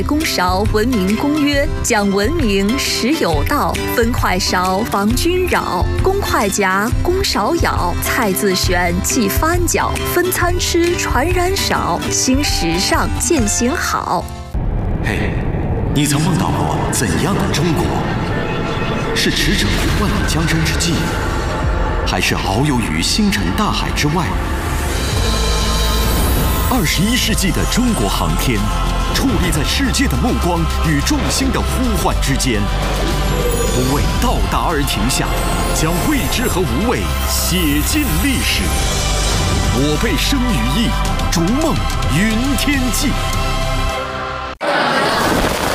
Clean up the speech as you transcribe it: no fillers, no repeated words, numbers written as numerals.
公韶文明公约，讲文明实有道，分快勺防君扰，公筷夹公勺舀，菜自选即翻搅，分餐吃传染少，新时尚践行好。 嘿，你曾梦到过怎样的中国？是驰骋于万里江山之际，还是遨游于星辰大海之外？21世纪的中国航天，矗立在世界的目光与众星的呼唤之间，不为到达而停下，将未知和无畏写进历史。我辈生于翼，逐梦云天际。